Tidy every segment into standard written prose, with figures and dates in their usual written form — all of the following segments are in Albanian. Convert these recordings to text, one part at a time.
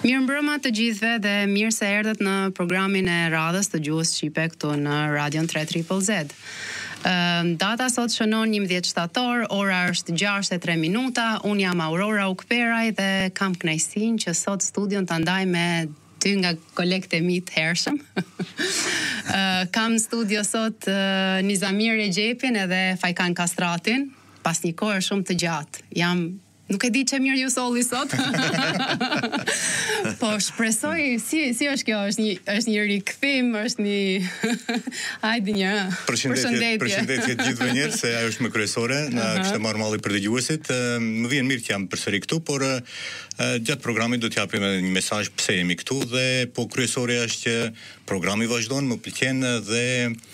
Mirëmbrëma të gjithëve dhe mirë se erdhët në programin e radhës të Gjuhës Shqipe këtu në Radion 3ZZZ. Data sot shënon 11 shtator, ora është 6:03 minuta. Unë jam Aurora Ukperaj dhe kam kënaqësinë që sot studion ta ndaj me dy nga kolegët e mi të hershëm. Kam në studio sot Nizamir Rexhepin edhe Fajkan Kastratin, pas një kohë shumë të gjatë. Nuk e di që mirë ju solli sot. Po shpresoj, si është kjo? Është një rikthim, është një hajde një. Përshëndetje gjithëve njerëz, se ajo është më kryesore, na kishte marrë malli për dëgjuesit. Më vjen mirë që jam përsëri këtu, por gjatë programit do t'japim edhe një mesazh pse jemi këtu dhe po kryesore është që programi vazhdon, më pëlqen dhe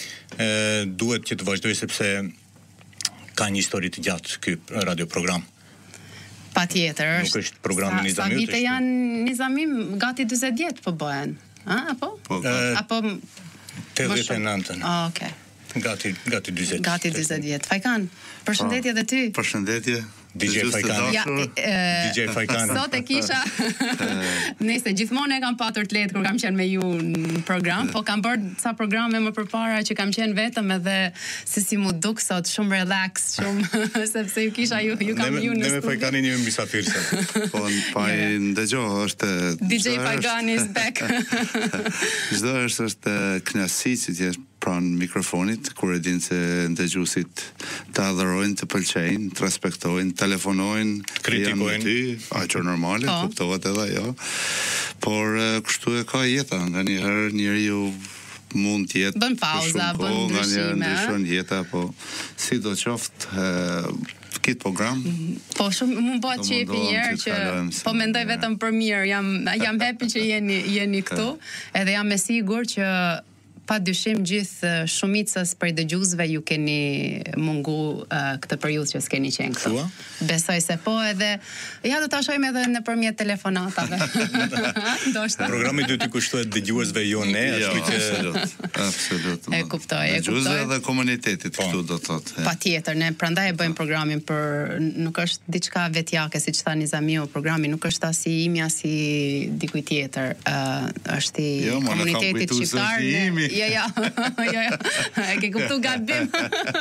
duhet që të vazhdoj sepse ka një histori të gjatë ky radioprogram. Patjetër, nuk është programi Nizamit. Sa vite janë Nizamim, gati 40 vjet po bëhen. Apo? Apo 89. Okej. Gati 40. Gati 40 vjet. Fajkan, përshëndetje edhe ty. Përshëndetje. DJ Fajkan. DJ Fajkan. Sot e kisha. Nëse gjithmonë e kam patur të lehtë kur kam qenë me ju në program, po kam bërë ca programe më përpara që kam qenë vetëm edhe se si mu duk sot shumë relax, shumë sepse ju kisha ju kam ju në studio. Ne me Fajkanin jemi mysafir sot. Po pa ndëgjoj është DJ Fajkan is back. Çdo është kënaqësi që ti je pranë mikrofonit, kur e din se ndëgjuesit të adhurojnë, të pëlqejnë, të respektojnë, telefonojnë, kritikojnë, aq normale, kuptohet edhe ajo. Por kështu e ka jeta, nganjëherë njeriu mund të jetë bën pauza, bën ndryshon jeta, po sidoqoftë këtë program. Po shumë më bëhet qefi njerë që po mendoj vetëm për mirë, jam happy që jeni këtu, edhe jam e sigurt që pa dyshim gjithë shumicës për dëgjuesve ju keni mungu këtë periudhë që s'keni qenë këtu. Besoj se po, edhe ja do ta shohim edhe nëpërmjet telefonatave. Ndoshta. Programi duhet të kushtohet dëgjuesve jo ne, ashtu që absolut. E kuptoj. Dëgjuesve dhe komunitetit këtu do thotë. Patjetër, ne prandaj e bëjmë programin për nuk është diçka vetjake siç tha Nizamiu, programi nuk është as i imi as i dikujt tjetër. Është i komunitetit shqiptar. Ja. E ke kuptu gabim.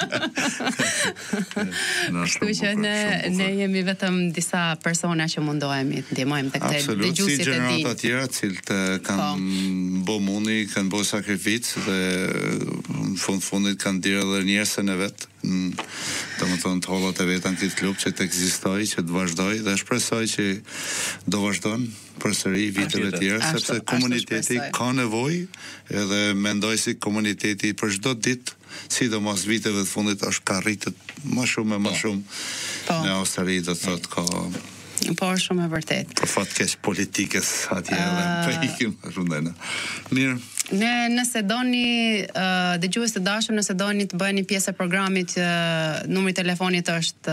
Kështu që ne jemi vetëm disa persona që mundohemi të ndihmojmë tek dëgjuesit e din. Si të gjenerat tjera cilët kanë bo mundi, kanë bo sakrificë dhe në fundit kanë dirë edhe njerësën e vetë. Të më thonë të hollat e vetan këtë klub që të ekzistoj, që të vazhdoj dhe shpresoj që do vazhdon përsëri viteve tjera, sepse komuniteti ka nevojë edhe mendoj si komuniteti për çdo ditë, sidomos viteve të fundit është ka rritet më shumë e më shumë në Austri, do të thotë ka shumë e vërtet. Për fat keq politikës atje edhe për ikim shumë dhe mirë. Nëse doni dëgjues të dashur, nëse doni të bëheni pjesë e programit, numri i telefonit është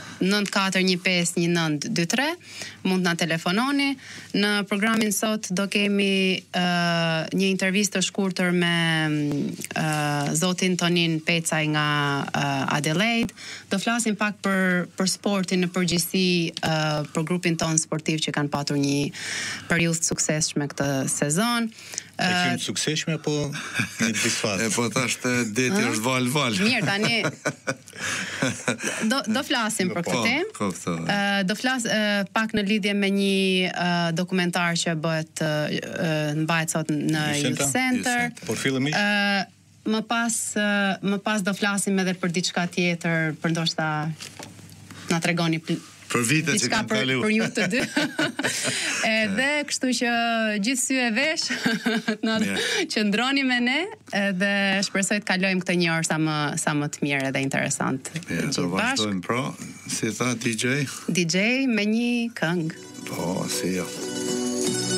94151923, mund na telefononi. Në programin sot do kemi një intervistë të shkurtër me zotin Tonin Pecaj nga Adelaide. Do flasim pak për sportin në përgjithësi, për grupin ton sportiv që kanë patur një periudhë të suksesshme këtë sezon. E qenë sukseshme, apo një disfat? Po tash deti është val. Mirë, tani do flasim për këtë temë. Do flas pak në lidhje me një dokumentar që mbahet sot në Youth Center. Por fillimisht më pas do flasim edhe për diçka tjetër, për ndoshta na tregoni për vitet që kanë kaluar. Për ju të dy. Edhe kështu që gjithë sy e vesh, që ndroni me ne, dhe shpresoj të kalojmë këtë një orë sa më të mirë edhe interesant. Do vazhdojmë si tha DJ? DJ me një këngë. Po, si jo.